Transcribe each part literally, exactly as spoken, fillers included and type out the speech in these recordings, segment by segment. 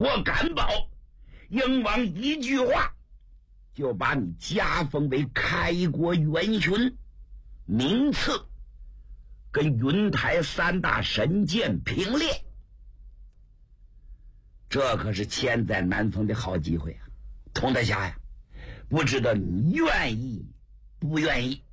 我敢保，英王一句话就把你加封为开国元勋，名次跟云台三大神剑平列。这可是千载难逢的好机会啊！佟大侠呀，不知道你愿意不愿意？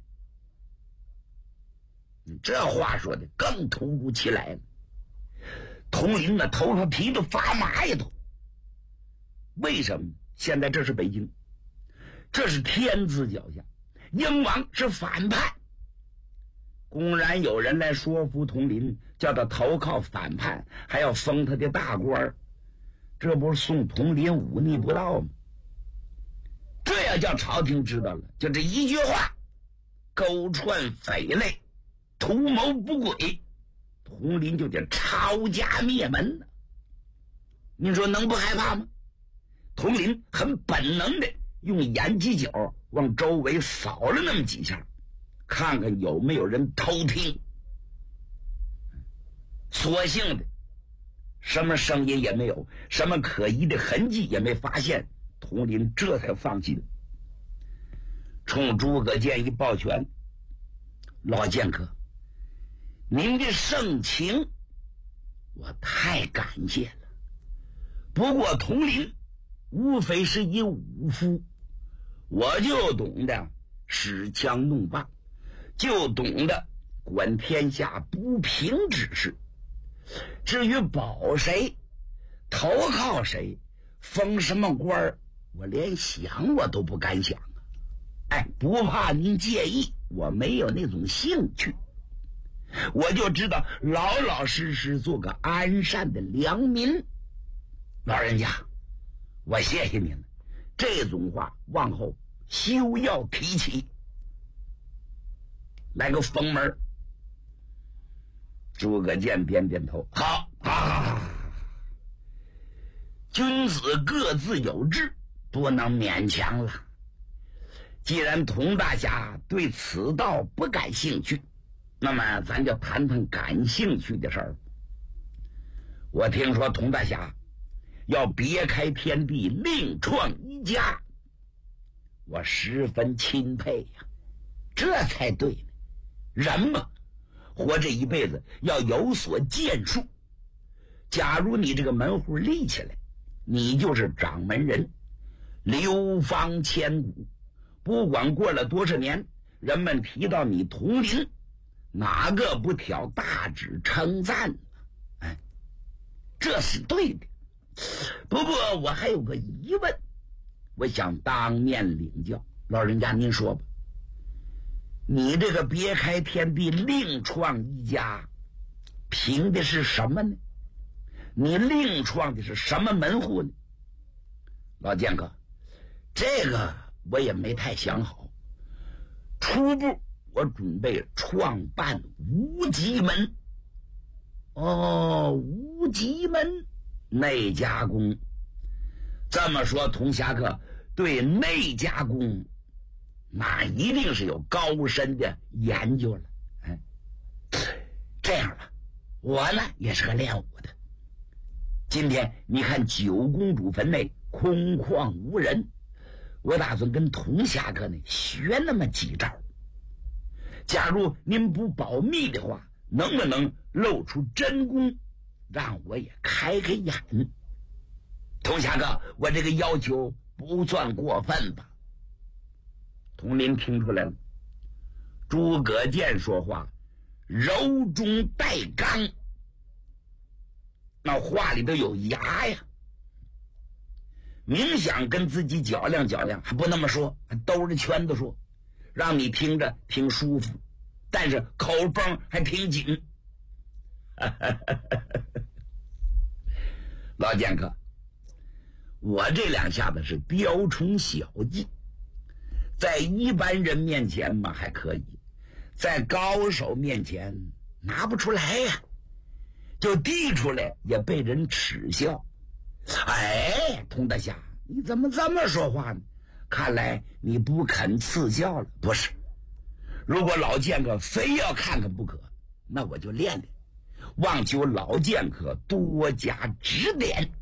这话说的更突如其来了，佟林的头发皮都发麻呀都。为什么？现在这是北京，这是天子脚下，英王是反叛，公然有人来说服佟林，叫他投靠反叛，还要封他的大官，这不是送佟林忤逆不道吗？这要叫朝廷知道了，就这一句话，勾串匪类，图谋不轨，佟林就得抄家灭门了。你说能不害怕吗？佟林很本能的用眼犄角往周围扫了那么几下，看看有没有人偷听。所幸的什么声音也没有，什么可疑的痕迹也没发现，佟林这才放心，冲诸葛建一抱拳：“老剑客，您的盛情我太感谢了，不过佟林无非是一武夫，我就懂得使枪弄棒，就懂得管天下不平之事。至于保谁，投靠谁，封什么官儿，我连想我都不敢想啊！哎，不怕您介意，我没有那种兴趣，我就知道老老实实做个安善的良民。老人家，我谢谢您了，这种话往后休要提起。来个封门。”诸葛建点点头：“好啊，君子各自有志，不能勉强了。既然佟大侠对此道不感兴趣，那么咱就谈谈感兴趣的事儿。我听说佟大侠要别开天地，另创一家，我十分钦佩呀，这才对呢。人嘛，活这一辈子要有所建树。假如你这个门户立起来，你就是掌门人，流芳千古。不管过了多少年，人们提到你佟林，哪个不挑大指称赞呢？哎，这是对的。不过我还有个疑问，我想当面领教。老人家您说吧，你这个别开天地，另创一家，凭的是什么呢？你另创的是什么门户呢？老剑客，这个我也没太想好。初步我准备创办无极门。哦，无极门内家功。这么说，佟侠客对内家功那一定是有高深的研究了。哎，这样吧，我呢也是个练武的。今天你看九公主坟内空旷无人，我打算跟佟侠客呢学那么几招。假如您不保密的话，能不能露出真功，让我也开开眼？佟侠客，我这个要求不算过分吧？佟林听出来了，诸葛建说话柔中带刚，那话里头有牙呀。明想跟自己较量较量，还不那么说，还兜着圈子说，让你听着挺舒服，但是口风还挺紧。老剑客，我这两下子是雕虫小技，在一般人面前嘛还可以，在高手面前拿不出来呀、啊，就递出来也被人耻笑。哎，佟大侠，你怎么这么说话呢？看来你不肯赐教了。不是，如果老剑客非要看看不可，那我就练练，望求老剑客多加指点。